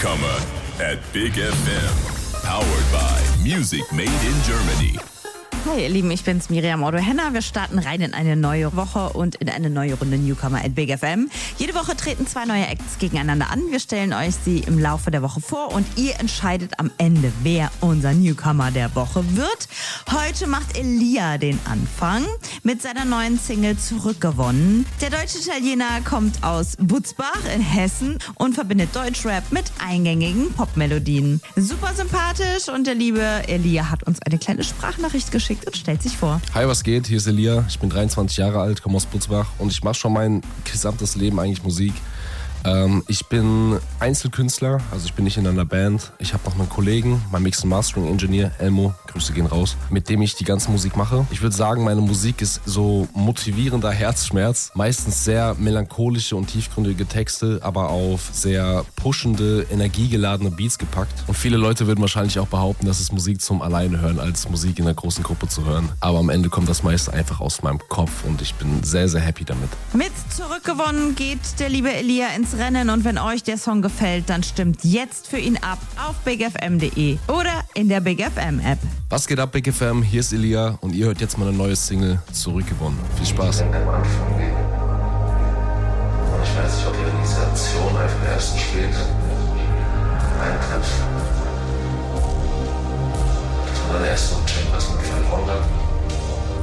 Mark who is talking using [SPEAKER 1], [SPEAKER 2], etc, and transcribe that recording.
[SPEAKER 1] Newcomer at Big FM. Powered by Music Made in Germany.
[SPEAKER 2] Hi ihr Lieben, ich bin's Miriam Otto-Henner. Wir starten rein in eine neue Woche und in eine neue Runde Newcomer at Big FM. Jede Woche treten 2 neue Acts gegeneinander an. Wir stellen euch sie im Laufe der Woche vor und ihr entscheidet am Ende, wer unser Newcomer der Woche wird. Heute macht Elia den Anfang mit seiner neuen Single Zurückgewonnen. Der deutsche Italiener kommt aus Butzbach in Hessen und verbindet Deutschrap mit eingängigen Popmelodien. Super sympathisch und der liebe Elia hat uns eine kleine Sprachnachricht geschickt und stellt sich vor.
[SPEAKER 3] Hi, was geht? Hier ist Elia. Ich bin 23 Jahre alt, komme aus Butzbach und ich mache schon mein gesamtes Leben eigentlich Musik. Ich bin Einzelkünstler, also ich bin nicht in einer Band. Ich habe noch einen Kollegen, mein Mix- und Mastering-Engineer, Elmo, Grüße gehen raus, mit dem ich die ganze Musik mache. Ich würde sagen, meine Musik ist so motivierender Herzschmerz. Meistens sehr melancholische und tiefgründige Texte, aber auf sehr pushende, energiegeladene Beats gepackt. Und viele Leute würden wahrscheinlich auch behaupten, dass es Musik zum Alleine hören, als Musik in einer großen Gruppe zu hören. Aber am Ende kommt das meiste einfach aus meinem Kopf und ich bin sehr, sehr happy damit.
[SPEAKER 2] Mit Zurückgewonnen geht der liebe Elia ins Rennen und wenn euch der Song gefällt, dann stimmt jetzt für ihn ab auf bigfm.de oder in der Big FM App.
[SPEAKER 3] Was geht ab, Big FM? Hier ist Elia und ihr hört jetzt meine neue Single Zurückgewonnen. Viel Spaß.
[SPEAKER 4] Am Anfang gehen. Und ich weiß nicht, ob die Realisation einfach erst spät.